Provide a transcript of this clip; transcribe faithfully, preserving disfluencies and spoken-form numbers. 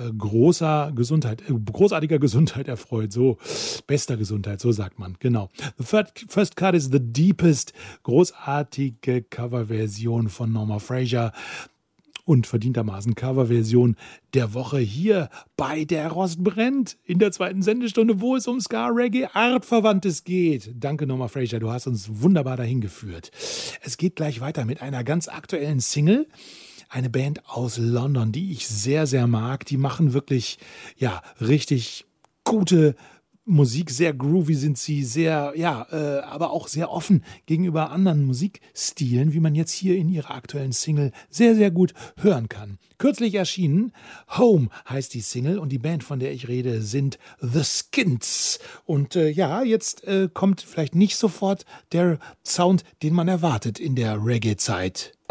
äh, großer Gesundheit, äh, großartiger Gesundheit erfreut. So, bester Gesundheit, so sagt man, genau. The First, First Cut is the Deepest, großartige Coverversion von Norma Fraser und verdientermaßen Coverversion der Woche hier bei Der Rost brennt in der zweiten Sendestunde, wo es um Ska-Reggae-Artverwandtes geht. Danke Norma Fraser, du hast uns wunderbar dahin geführt. Es geht gleich weiter mit einer ganz aktuellen Single. Eine Band aus London, die ich sehr, sehr mag. Die machen wirklich, ja, richtig gute Musik, sehr groovy sind sie, sehr, ja, äh, aber auch sehr offen gegenüber anderen Musikstilen, wie man jetzt hier in ihrer aktuellen Single sehr, sehr gut hören kann. Kürzlich erschienen, Home heißt die Single und die Band, von der ich rede, sind The Skins. Und äh, ja, jetzt äh, kommt vielleicht nicht sofort der Sound, den man erwartet in der Reggae-Zeit.